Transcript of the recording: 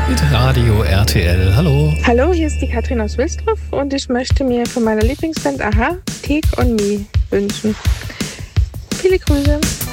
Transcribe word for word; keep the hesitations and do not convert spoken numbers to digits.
Mit Radio R T L. Hallo. Hallo, hier ist die Katrin aus Wilsdruff und ich möchte mir von meiner Lieblingsband Aha, Take on Me wünschen. Viele Grüße.